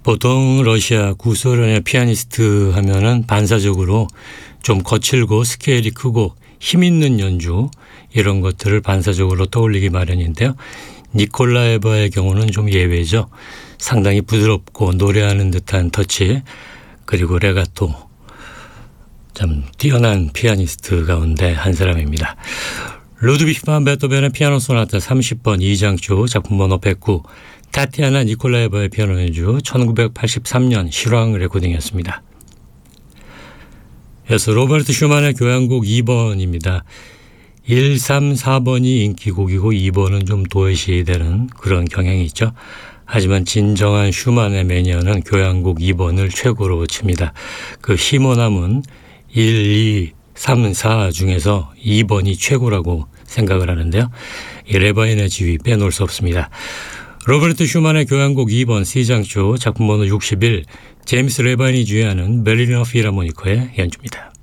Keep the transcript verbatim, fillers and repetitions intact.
보통 러시아 구소련의 피아니스트 하면은 반사적으로 좀 거칠고 스케일이 크고 힘있는 연주 이런 것들을 반사적으로 떠올리기 마련인데요. 니콜라에바의 경우는 좀 예외죠. 상당히 부드럽고 노래하는 듯한 터치 그리고 레가토 참 뛰어난 피아니스트 가운데 한 사람입니다. 루드비히 van 베토벤의 피아노 소나타 삼십 번 이 장조 작품 번호 백구 타티아나 니콜라에바의 피아노 연주 천구백팔십삼 년 실황 레코딩이었습니다. 이어서 로베르트 슈만의 교향곡 이 번입니다. 일, 삼, 사 번이 인기곡이고 이 번은 좀 도외시되는 그런 경향이 있죠. 하지만 진정한 슈만의 매니아는 교향곡 이 번을 최고로 칩니다. 그 힘어 남은 일, 이, 삼, 사 중에서 이 번이 최고라고 생각을 하는데요. 이 레바인의 지휘 빼놓을 수 없습니다. 로베르트 슈만의 교향곡 이 번 C장조 작품 번호 육십일 제임스 레바인이 주의하는 베를리너 필하모니커의 연주입니다.